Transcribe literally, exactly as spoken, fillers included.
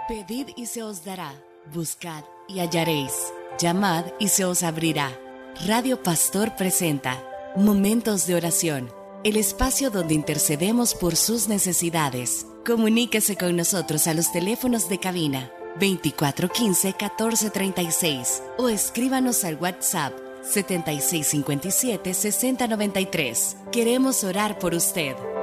Pedid y se os dará, buscad y hallaréis, llamad y se os abrirá. Radio Pastor presenta Momentos de Oración, el espacio donde intercedemos por sus necesidades. Comuníquese con nosotros a los teléfonos de cabina veinticuatro quince, catorce treinta y seis o escríbanos al WhatsApp setenta y seis cincuenta y siete, sesenta noventa y tres. Queremos orar por usted.